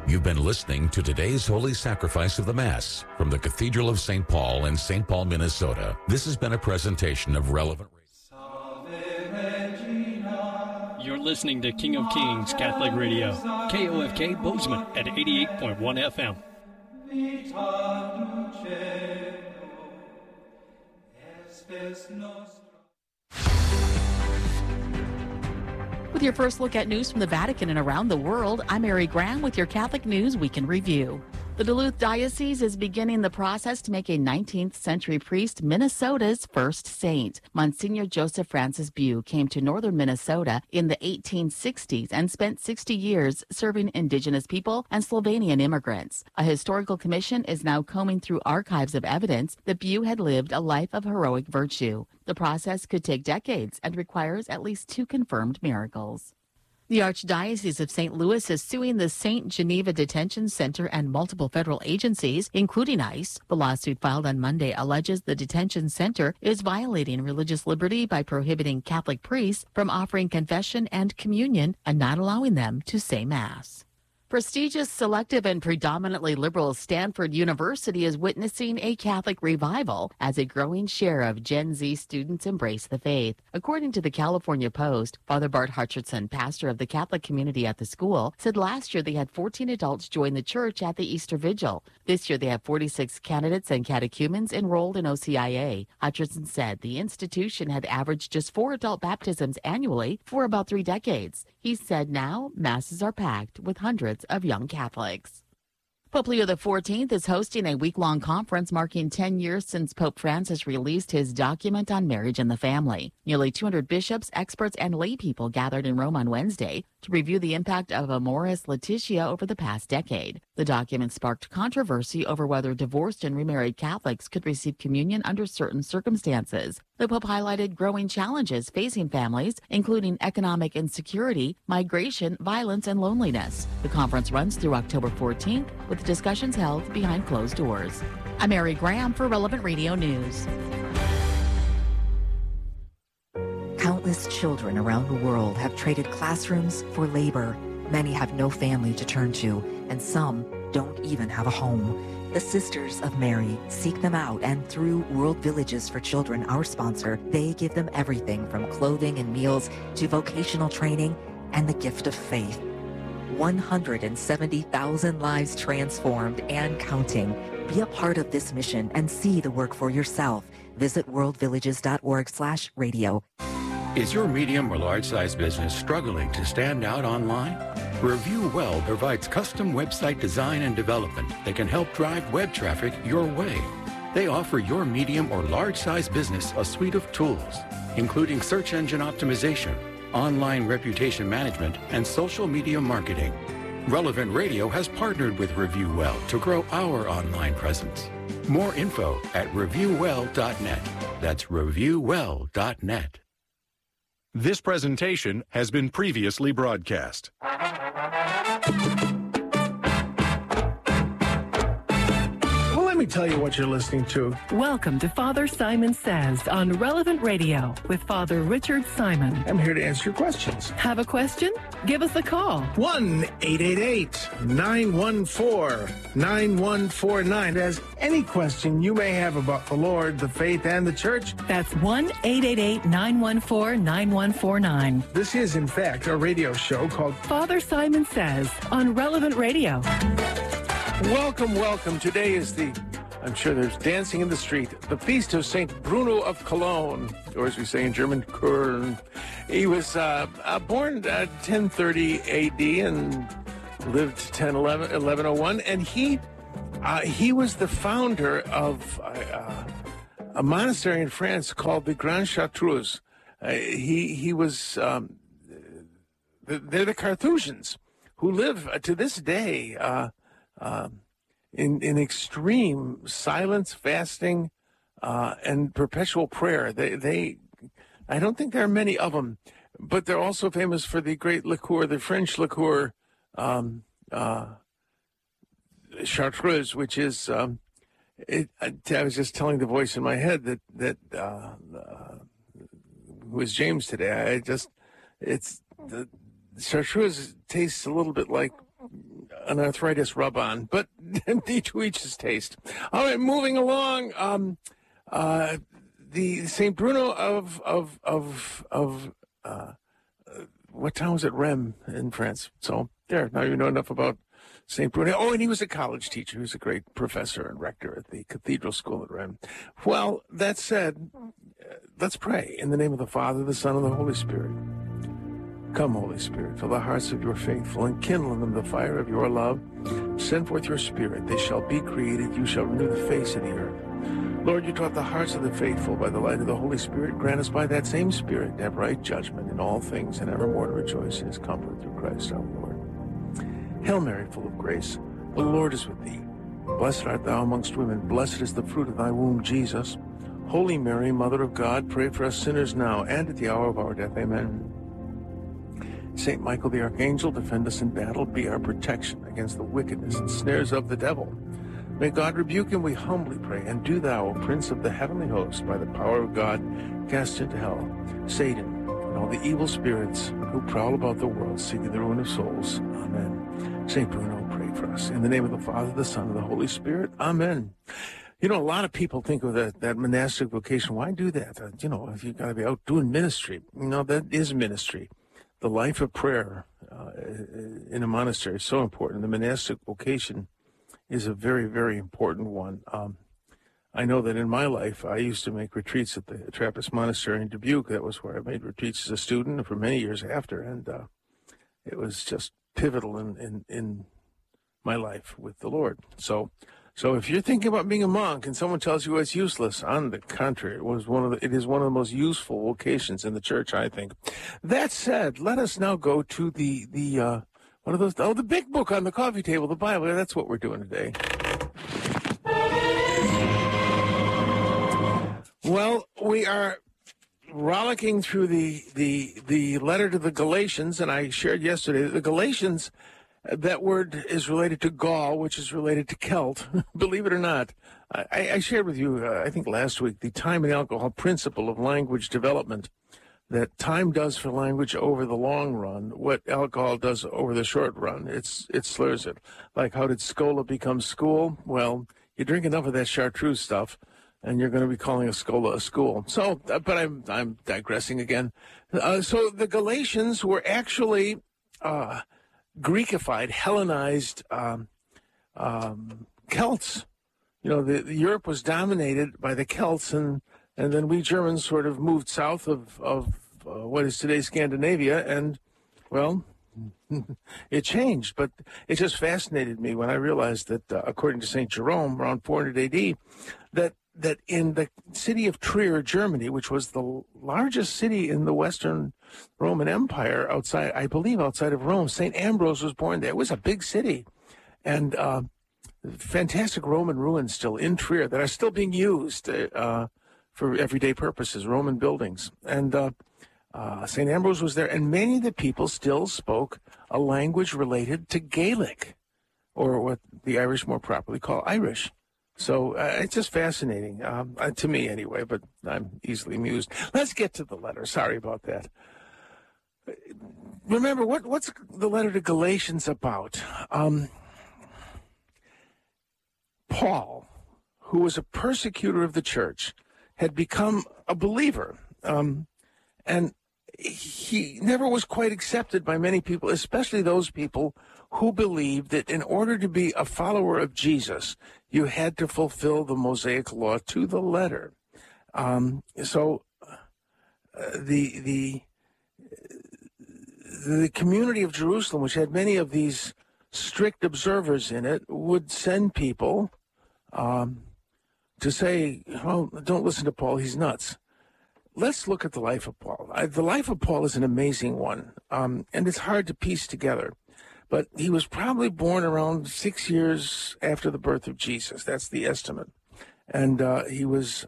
You've been listening to today's Holy Sacrifice of the Mass from the Cathedral of St. Paul in St. Paul, Minnesota. This has been a presentation of Relevant Radio. You're listening to King of Kings Catholic Radio, KOFK Bozeman at 88.1 FM. With your first look at news from the Vatican and around the world, I'm Mary Graham with your Catholic News Week in Review. The Duluth Diocese is beginning the process to make a 19th century priest Minnesota's first saint. Monsignor Joseph Francis Bew came to northern Minnesota in the 1860s and spent 60 years serving indigenous people and Slovenian immigrants. A historical commission is now combing through archives of evidence that Bew had lived a life of heroic virtue. The process could take decades and requires at least 2 confirmed miracles. The Archdiocese of St. Louis is suing the St. Geneva Detention Center and multiple federal agencies, including ICE. The lawsuit filed on Monday alleges the detention center is violating religious liberty by prohibiting Catholic priests from offering confession and communion and not allowing them to say Mass. Prestigious, selective, and predominantly liberal Stanford University is witnessing a Catholic revival as a growing share of Gen Z students embrace the faith. According to the California Post, Father Bart Hutcherson, pastor of the Catholic community at the school, said last year they had 14 adults join the church at the Easter Vigil. This year they have 46 candidates and catechumens enrolled in OCIA. Hutcherson said the institution had averaged just 4 adult baptisms annually for about 3 decades. He said now masses are packed with hundreds of young Catholics. Pope Leo XIV is hosting a week-long conference marking 10 years since Pope Francis released his document on marriage and the family. Nearly 200 bishops, experts, and lay people gathered in Rome on Wednesday to review the impact of Amoris Laetitia over the past decade. The document sparked controversy over whether divorced and remarried Catholics could receive communion under certain circumstances. The Pope highlighted growing challenges facing families, including economic insecurity, migration, violence, and loneliness. The conference runs through October 14th, with discussions held behind closed doors. I'm Mary Graham for Relevant Radio News. Countless children around the world have traded classrooms for labor. Many have no family to turn to, and some don't even have a home. The Sisters of Mary seek them out, and through World Villages for Children, our sponsor, they give them everything from clothing and meals to vocational training and the gift of faith. 170,000 lives transformed and counting. Be a part of this mission and see the work for yourself. Visit worldvillages.org/radio. Is your medium or large-size business struggling to stand out online? Review Well provides custom website design and development that can help drive web traffic your way. They offer your medium or large-size business a suite of tools, including search engine optimization, online reputation management, and social media marketing. Relevant Radio has partnered with Review Well to grow our online presence. More info at reviewwell.net. That's reviewwell.net. This presentation has been previously broadcast. Well, let me tell you what you're listening to. Welcome to Father Simon Says on Relevant Radio with Father Richard Simon. I'm here to answer your questions. Have a question? Give us a call. 1-888-914-9149. As any question you may have about the Lord, the faith, and the church. That's 1-888-914-9149. This is, in fact, a radio show called Father Simon Says on Relevant Radio. Welcome, welcome. Today is I'm sure there's dancing in the street, the feast of St. Bruno of Cologne, or as we say in German, Köln. He was born 1030 A.D. and lived 1101, and he was the founder of a monastery in France called the Grand Chartreuse. He was they're the Carthusians who live to this day in extreme silence, fasting, and perpetual prayer. I don't think there are many of them, but they're also famous for the great liqueur, the French liqueur, Chartreuse, which is, I was just telling the voice in my head that who was James today. The Chartreuse tastes a little bit like an arthritis rub-on, but to each his taste. All right, moving along. The St. Bruno of what town was it? Rheims in France. So there, now you know enough about St. Bruno. Oh, and he was a college teacher. He was a great professor and rector at the Cathedral School at Rheims. Well, that said, let's pray in the name of the Father, the Son, and the Holy Spirit. Come, Holy Spirit, fill the hearts of your faithful and kindle in them the fire of your love. Send forth your Spirit. They shall be created. You shall renew the face of the earth. Lord, you taught the hearts of the faithful by the light of the Holy Spirit. Grant us by that same Spirit to have right judgment in all things and evermore to rejoice in his comfort through Christ our Lord. Hail Mary, full of grace, the Lord is with thee. Blessed art thou amongst women. Blessed is the fruit of thy womb, Jesus. Holy Mary, Mother of God, pray for us sinners now and at the hour of our death. Amen. Saint Michael the Archangel, defend us in battle. Be our protection against the wickedness and snares of the devil. May God rebuke him, we humbly pray. And do thou, O Prince of the heavenly host, by the power of God, cast into hell Satan and all the evil spirits who prowl about the world, seeking the ruin of souls. Amen. St. Bruno, pray for us. In the name of the Father, the Son, and the Holy Spirit. Amen. You know, a lot of people think of that monastic vocation. Why do that? If you've got to be out doing ministry. That is ministry. The life of prayer in a monastery is so important. The monastic vocation is a very, very important one. I know that in my life, I used to make retreats at the Trappist Monastery in Dubuque. That was where I made retreats as a student and for many years after. And it was just pivotal in my life with the Lord. So if you're thinking about being a monk and someone tells you it's useless, on the contrary, it is one of the most useful vocations in the church, I think. That said, let us now go to the big book on the coffee table, the Bible. That's what we're doing today. Well, we are rollicking through the letter to the Galatians, and I shared yesterday that the Galatians, that word is related to Gaul, which is related to Celt. Believe it or not. I shared with you, I think last week, the time and alcohol principle of language development, that time does for language over the long run what alcohol does over the short run. It slurs it. Like, how did Scola become school? Well, you drink enough of that chartreuse stuff, and you're going to be calling a Scola a school. So, but I'm digressing again. So the Galatians were actually Greekified, Hellenized Celts. Europe was dominated by the Celts, and then we Germans sort of moved south of what is today Scandinavia, and, well, it changed. But it just fascinated me when I realized that, according to St. Jerome, around 400 AD, that in the city of Trier, Germany, which was the largest city in the Western Roman Empire, outside of Rome, St. Ambrose was born there. It was a big city. And fantastic Roman ruins still in Trier that are still being used for everyday purposes, Roman buildings. And St. Ambrose was there, and many of the people still spoke a language related to Gaelic, or what the Irish more properly call Irish. So it's just fascinating, to me anyway, but I'm easily amused. Let's get to the letter. Sorry about that. Remember, what's the letter to Galatians about? Paul, who was a persecutor of the church, had become a believer, and he never was quite accepted by many people, especially those people who believed that in order to be a follower of Jesus, you had to fulfill the Mosaic law to the letter. So the community of Jerusalem, which had many of these strict observers in it, would send people to say, "Oh, don't listen to Paul, he's nuts." Let's look at the life of Paul. The life of Paul is an amazing one, and it's hard to piece together. But he was probably born around 6 years after the birth of Jesus. That's the estimate. And he was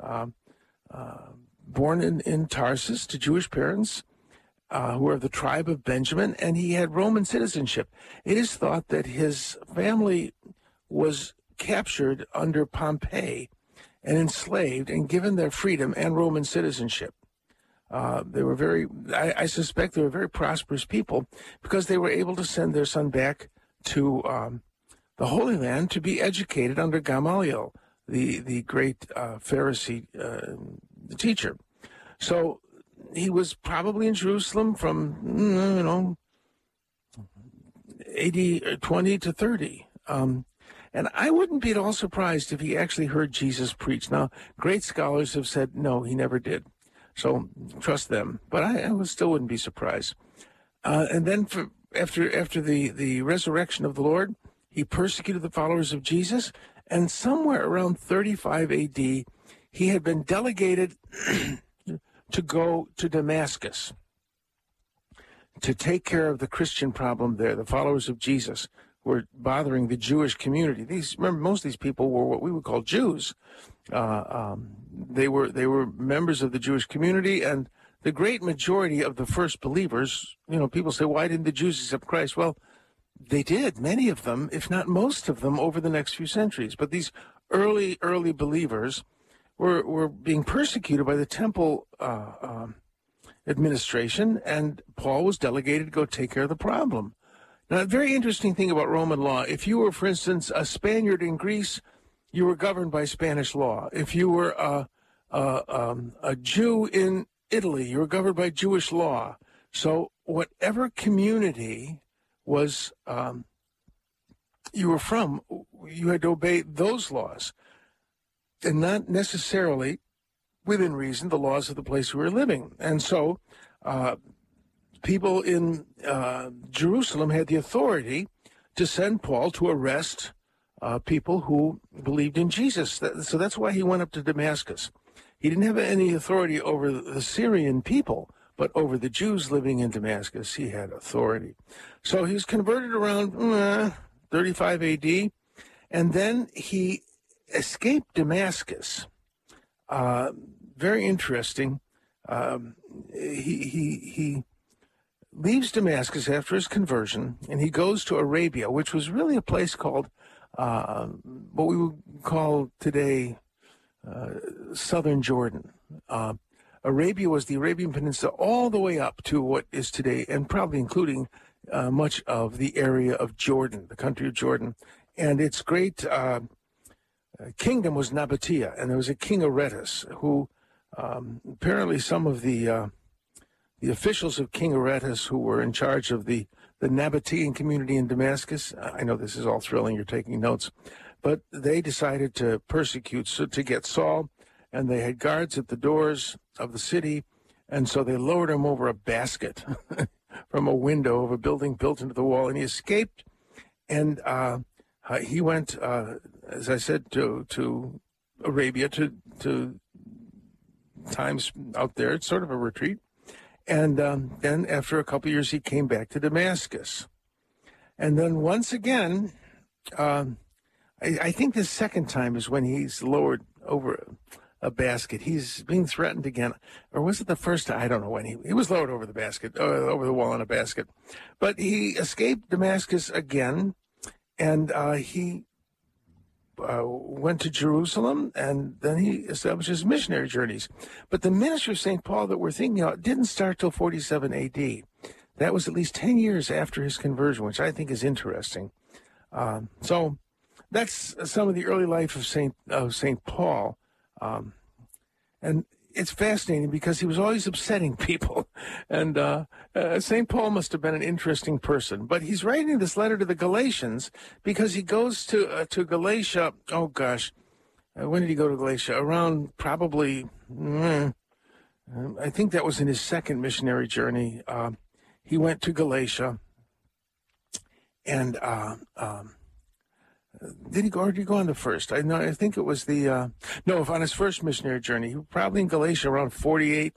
born in Tarsus to Jewish parents who were of the tribe of Benjamin, and he had Roman citizenship. It is thought that his family was captured under Pompey and enslaved and given their freedom and Roman citizenship. They were I suspect they were very prosperous people because they were able to send their son back to the Holy Land to be educated under Gamaliel, the great Pharisee teacher. So he was probably in Jerusalem from, AD 20 to 30. And I wouldn't be at all surprised if he actually heard Jesus preach. Now, great scholars have said, no, he never did. So trust them. But I still wouldn't be surprised. And then after the resurrection of the Lord, he persecuted the followers of Jesus. And somewhere around 35 AD, he had been delegated to go to Damascus to take care of the Christian problem there. The followers of Jesus were bothering the Jewish community. Remember, most of these people were what we would call Jews. They were members of the Jewish community, and the great majority of the first believers, people say, why didn't the Jews accept Christ? Well, they did, many of them, if not most of them, over the next few centuries. But these early believers were being persecuted by the temple administration, and Paul was delegated to go take care of the problem. Now, a very interesting thing about Roman law, if you were, for instance, a Spaniard in Greece, you were governed by Spanish law. If you were a Jew in Italy, you were governed by Jewish law. So whatever community was you were from, you had to obey those laws, and not necessarily, within reason, the laws of the place you were living. And so people in Jerusalem had the authority to send Paul to arrest people who believed in Jesus. So that's why he went up to Damascus. He didn't have any authority over the Syrian people, but over the Jews living in Damascus, he had authority. So he was converted around 35 AD, and then he escaped Damascus. Very interesting. He leaves Damascus after his conversion, and he goes to Arabia, which was really a place called what we would call today southern Jordan. Arabia was the Arabian Peninsula all the way up to what is today, and probably including much of the area of Jordan, the country of Jordan. And its great kingdom was Nabatea, and there was a king Aretas who apparently some of the officials of King Aretas who were in charge of the Nabatean community in Damascus, I know this is all thrilling, you're taking notes, but they decided to to get Saul, and they had guards at the doors of the city, and so they lowered him over a basket from a window of a building built into the wall, and he escaped, and he went, as I said, to Arabia, to times out there. It's sort of a retreat. And then after a couple of years, he came back to Damascus. And then once again, I think the second time is when he's lowered over a basket. He's being threatened again. Or was it the first time? I don't know when. He was lowered over the basket, over the wall in a basket. But he escaped Damascus again, and he went to Jerusalem, and then he established his missionary journeys. But the ministry of St. Paul that we're thinking of didn't start till 47 AD. That was at least 10 years after his conversion, which I think is interesting. So that's some of the early life of St. Paul. And it's fascinating because he was always upsetting people. And St. Paul must have been an interesting person. But he's writing this letter to the Galatians because he goes to Galatia. Oh, gosh. When did he go to Galatia? Around probably, I think that was in his second missionary journey. He went to Galatia. And did he go, or did he go on the first? I think it was on his first missionary journey. He was probably in Galatia around 48,